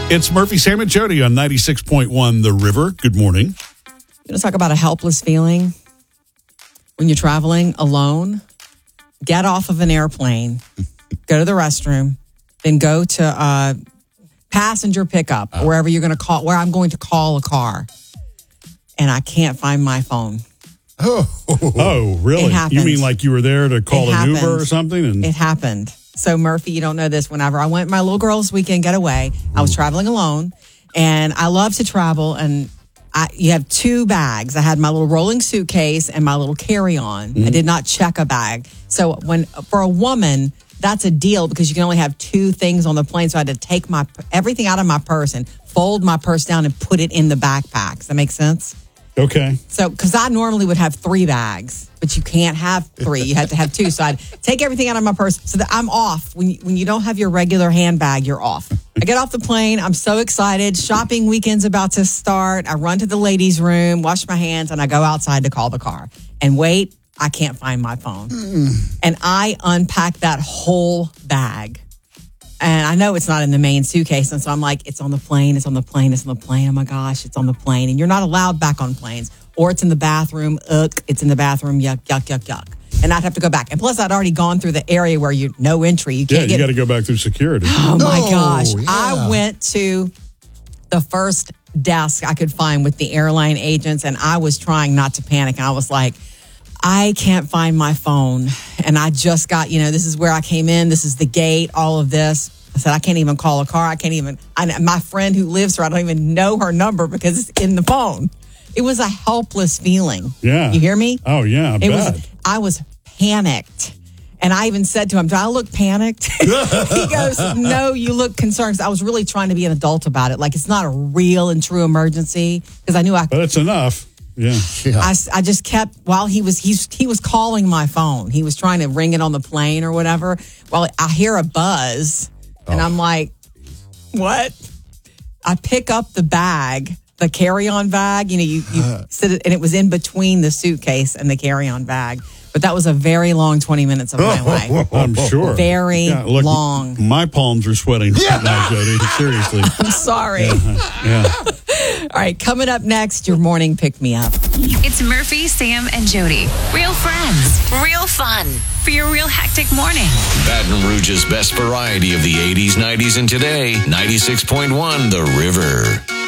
It's Murphy, Sam, and Jody on 96.1 The River. Good morning. You want to talk about a helpless feeling when you're traveling alone? Get off of an airplane, go to the restroom, then go to passenger pickup, wherever you're going to call, where I'm going to call a car, and I can't find my phone. Oh, really? It happened. You mean like you were there to call an Uber or something? And It happened. So, Murphy, you don't know this. Whenever I went my little girl's weekend getaway, I was traveling alone, and I love to travel. And you have two bags. I had my little rolling suitcase and my little carry-on. I did not check a bag. So, for a woman, that's a deal because you can only have two things on the plane. So I had to take everything out of my purse and fold my purse down and put it in the backpack. Does that make sense? okay. So, because I normally would have three bags, but you can't have three. You have to have two. So I'd take everything out of my purse so that I'm off. When you don't have your regular handbag, you're off. I get off the plane. I'm so excited. Shopping weekend's about to start. I run to the ladies' room, wash my hands, and I go outside to call the car. And wait, I can't find my phone. And I unpack that whole bag. And I know it's not in the main suitcase. And so I'm like, it's on the plane. It's on the plane. It's on the plane. Oh, my gosh, it's on the plane. And you're not allowed back on planes. Or it's in the bathroom. It's in the bathroom. Yuck, yuck, yuck, yuck. And I'd have to go back. And plus, I'd already gone through the area where you no entry. You can't you got to go back through security. Oh, my gosh. yeah. I went to the first desk I could find with the airline agents. And I was trying not to panic. And I was like, I can't find my phone. And I just got, this is where I came in. This is the gate, all of this. I said, I can't even call a car. My friend who lives here, I don't even know her number because it's in the phone. It was a helpless feeling. Yeah. You hear me? Oh, yeah, I was panicked. And I even said to him, do I look panicked? He goes, no, you look concerned. 'Cause I was really trying to be an adult about it. Like, it's not a real and true emergency. Because I knew I could. But it's enough. Yeah. I just kept, while he was calling my phone. He was trying to ring it on the plane or whatever. Well, I hear a buzz, and I'm like, what? I pick up the bag, the carry-on bag. You sit it, and it was in between the suitcase and the carry-on bag. But that was a very long 20 minutes of my way. I'm sure. Very long. My palms are sweating right now, Jody. Seriously. I'm sorry. Yeah. All right, coming up next, your morning pick-me-up. It's Murphy, Sam, and Jody. Real friends, real fun for your real hectic morning. Baton Rouge's best variety of the 80s, 90s, and today. 96.1 The River.